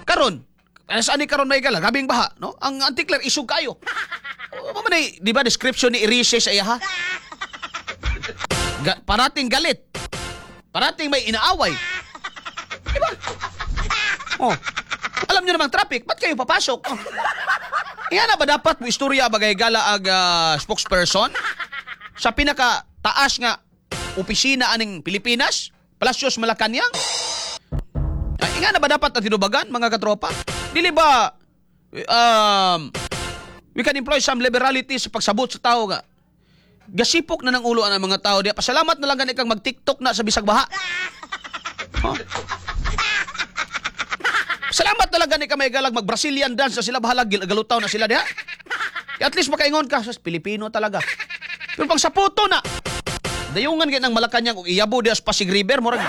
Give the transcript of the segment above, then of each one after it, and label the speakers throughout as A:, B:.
A: karon, saan ni karon may gala, gabing baha, no? Ang antikler isug kayo. Di ba description ni Irish sa iya ha? Parating galit. Parating may inaaway. Di ba? Oh. Alam niyo namang traffic, ba't kayo papasok? Oh. Iyan na ba dapat mo istorya bagay gala ag spokesperson sa pinaka taas nga opisina aning Pilipinas? Palacios Malacañang? Iyan na ba dapat ang tinubagan, mga katropa? Dili ba we can employ some liberality sa pagsabot sa tao nga gasipok na ng ulo ang mga tao diya. Pasalamat na lang gani kang mag-TikTok na sa bisag baha. Huh? Salamat na lang gani ka may galag mag-Brazilian dance na sila bahalag galutaw na sila diha. At least makaingon ka sa Pilipino talaga. Pero pag sa puto na dayungan kay nang Malacañang og iyabo diha sa Pasig River murag.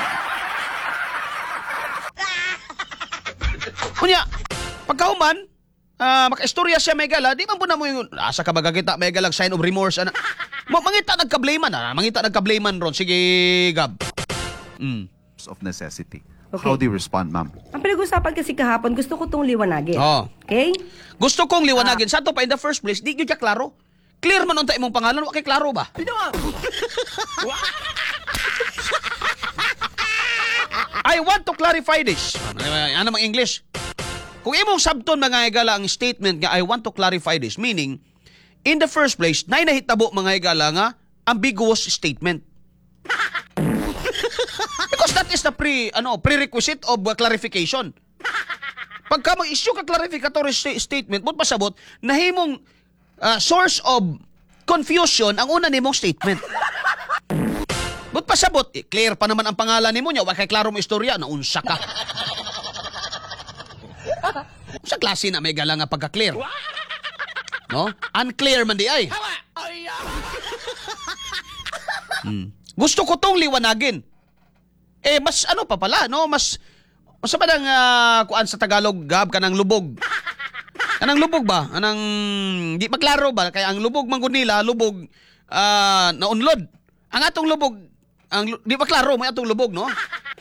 A: Kunya, pagkahuman makaistorya siya may gala, di man po na mo yung asa ka magagita may galag sign of remorse ana. Mangita nagka-blamean mangita nagka-blamean ron. Sige, Gab.
B: Of necessity.
C: Okay.
B: How do you respond, ma'am?
C: Ang pinag-usapan kasi kahapon, gusto ko itong liwanagin.
A: Oh.
C: Okay?
A: Gusto kong liwanagin. Sa to pa, in the first place, di yun siya klaro. Clear man unta imong pangalan, okay klaro ba? I want to clarify this. Ano mang English? Kung imong sabton mga higala ang statement nga I want to clarify this, meaning, in the first place, nahitabo mga higala nga ambiguous statement. Because that is the prerequisite of clarification. Pagka mag-issue ka clarificatory statement, mo pasabot, nahimong source of confusion ang una nimong statement. But pasabot, clear pa naman ang pangalan nimo nya, wa kay klaro mo istorya, naunsa ka. Sa klase na may gala nga pagka-clear. No? Unclear man di ay. Gusto ko tong liwanagin. Mas ano pa pala, no? Mas ba ng kuan sa Tagalog, Gab, kanang lubog. Kanang lubog ba? Kanang di maklaro ba? Kaya ang lubog man gud nila, lubog naunlod. Ang atong lubog, di ba klaro, may atong lubog, no?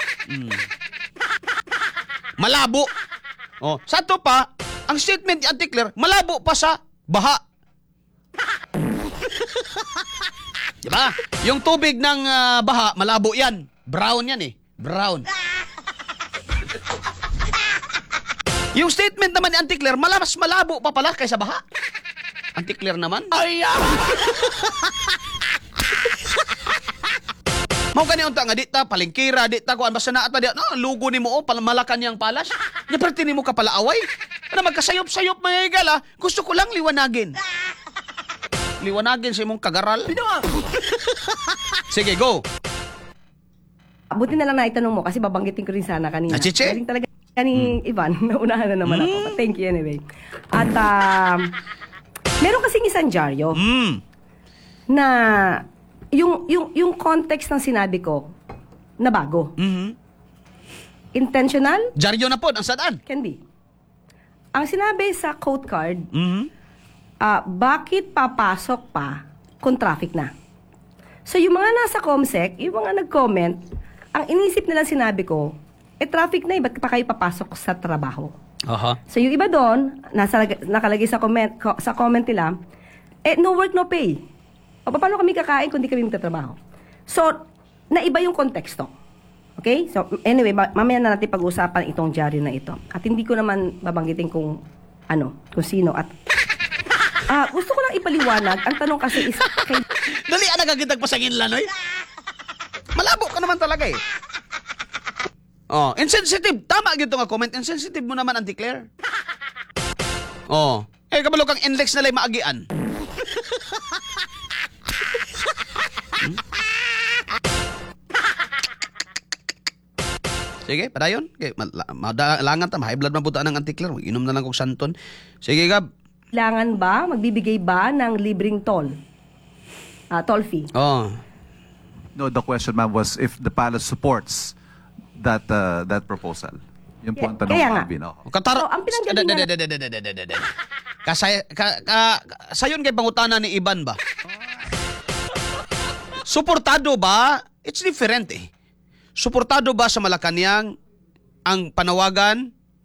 A: Malabo. Oh, sa to pa, ang statement ni Antikler, malabo pa sa baha. Diba? Yung tubig ng baha, malabo yan. Brown yan eh. Brown. Yung statement naman ni Antikler, mas malabo pa pala kaysa baha. Antikler naman. Mao gani unta nga dita palengkira dita kuan basta naa ta diha lugo nimo o Malacañang palas. Nya perti nimo ka pala away. Ana magkasayop-sayop mga igala, gusto ko lang liwanagin. Liwanagin sa imong kagaral. Sige, go.
C: Buti na lang naitanong mo kasi babanggitin ko rin sana kanina.
A: Chiche?
C: Galing talaga ni Ivan. Naunahan na naman ako. But thank you anyway. At meron kasing isang dyaryo na yung context ng sinabi ko na bago. Intentional?
A: Dyaryo na po, ang sadaan.
C: Can be. Ang sinabi sa quote card, bakit papasok pa kung traffic na? So yung mga nasa COMSEC, yung mga nag-comment, ang inisip nila sinabi ko, traffic na ba't pa kayo papasok sa trabaho? So yung iba doon, nakalagay sa comment nila, no work, no pay. O paano kami kakain kung di kami magtatrabaho? So, naiba yung konteksto. Okay? So, anyway, mamaya na natin pag-usapan itong dyaryo na ito. At hindi ko naman babanggitin kung sino. At gusto ko lang ipaliwanag. Ang tanong kasi is,
A: Dali, nagagitag pa sa ginlanoy. Malabo ka naman talaga eh. Oh, insensitive. Tama gito nga comment. Insensitive mo naman, Antikler. Oh. Kabalo kang index na lay maagian. Sige, padayon. Okay, langan ta, high blood man puta ng Antikler. Inom na lang kong santon. Sige, Gab.
C: kailangan ba, magbibigay ba ng libreng toll? Toll fee?
A: Oh.
B: No, the question, ma'am, was if the palace supports that proposal. Yun po ang tanong,
C: Kaya nga.
B: Alvin.
C: So, ang pinanggalingan...
A: Sayon kay pangutana ni Iban ba? Suportado ba? It's different eh. Suportado ba sa Malacañang ang panawagan